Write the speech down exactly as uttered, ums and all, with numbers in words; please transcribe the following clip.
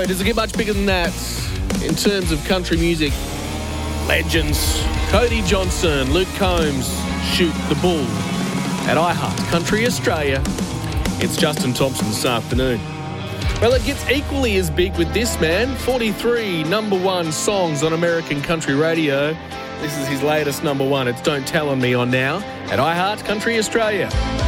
does it get much bigger than that in terms of country music? Legends. Cody Johnson, Luke Combs, Shoot the Bull. At iHeart Country Australia, it's Justin Thompson this afternoon. Well, it gets equally as big with this man. forty-three number one songs on American country radio. This is his latest number one. It's Don't Tell On Me on now at iHeart Country Australia.